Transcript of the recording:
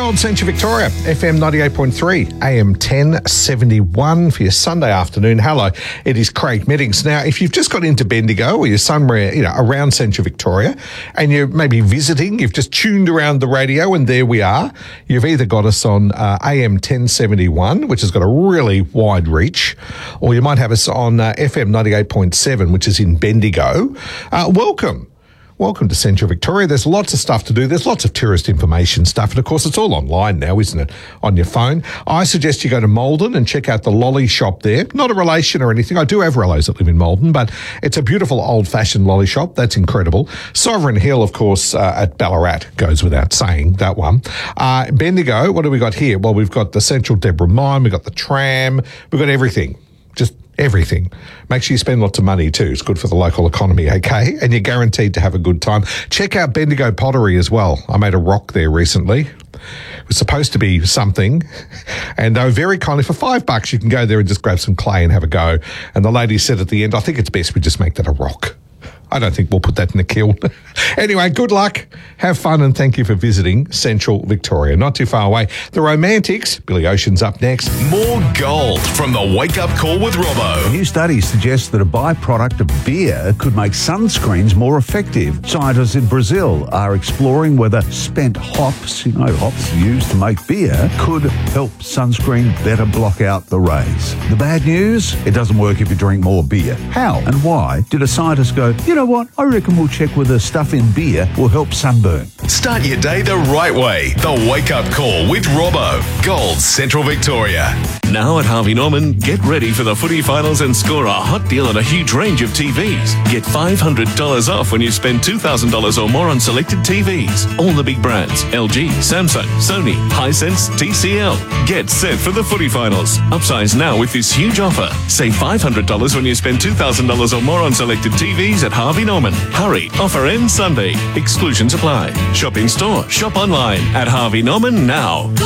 Gold Central Victoria, FM 98.3, AM 1071 for your Sunday afternoon. Hello, it is Craig Meddings. Now, if you've just got into Bendigo or you're somewhere, around Central Victoria and you're maybe visiting, you've just tuned around the radio and there we are. You've either got us on AM 1071, which has got a really wide reach, or you might have us on FM 98.7, which is in Bendigo. Welcome to Central Victoria. There's lots of stuff to do. There's lots of tourist information stuff. And, of course, it's all online now, isn't it, on your phone. I suggest you go to Maldon and check out the lolly shop there. Not a relation or anything. I do have relatives that live in Maldon, but it's a beautiful old-fashioned lolly shop. That's incredible. Sovereign Hill, of course, at Ballarat goes without saying, that one. Bendigo, what do we got here? Well, we've got the Central Deborah Mine. We've got the tram. We've got everything. Just everything. Make sure you spend lots of money too. It's good for the local economy, okay? And you're guaranteed to have a good time. Check out Bendigo Pottery as well. I made a rock there recently. It was supposed to be something. And they were very kindly, for $5, you can go there and just grab some clay and have a go. And the lady said at the end, I think it's best we just make that a rock. I don't think we'll put that in the kiln. Anyway, good luck, have fun, and thank you for visiting Central Victoria. Not too far away. The Romantics, Billy Ocean's up next. More gold from the Wake Up Call with Robbo. A new study suggests that a byproduct of beer could make sunscreens more effective. Scientists in Brazil are exploring whether spent hops, hops used to make beer, could help sunscreen better block out the rays. The bad news? It doesn't work if you drink more beer. How and why did a scientist go, you know what, I reckon we'll check whether stuff in beer will help sunburn. Start your day the right way. The Wake Up Call with Robbo. Gold Central Victoria. Now at Harvey Norman, get ready for the footy finals and score a hot deal on a huge range of TVs. Get $500 off when you spend $2,000 or more on selected TVs. All the big brands, LG, Samsung, Sony, Hisense, TCL. Get set for the footy finals. Upsize now with this huge offer. Save $500 when you spend $2,000 or more on selected TVs at Harvey Norman. Hurry, offer ends Sunday. Exclusions apply. Shop in store, shop online at Harvey Norman now.